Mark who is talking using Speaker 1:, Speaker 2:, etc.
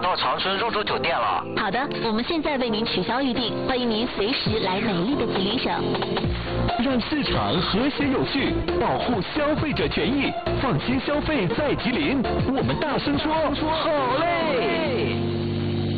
Speaker 1: 到长春入住酒店了。
Speaker 2: 好的，我们现在为您取消预订，欢迎您随时来美丽的吉林省。
Speaker 3: 让市场和谐有序，保护消费者权益，放心消费在吉林。我们大声说，好嘞！